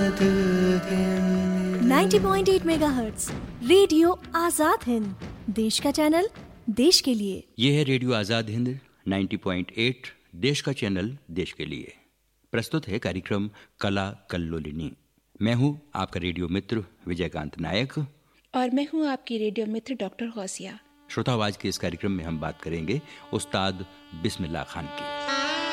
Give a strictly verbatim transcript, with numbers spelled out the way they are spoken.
Ninety point eight megahertz radio Azad Hind, देश का channel, देश के लिए। ये है radio Azad Hind ninety point eight, देश का चैनल, देश के लिए। प्रस्तुत है कार्यक्रम कला कल्लोलिनी। मैं हूँ आपका रेडियो मित्र विजयकांत नायक और मैं हूँ आपकी रेडियो मित्र डॉक्टर गौसिया। श्रोताओं, आज के इस कार्यक्रम में हम बात करेंगे उस्ताद बिस्मिल्लाह खान की।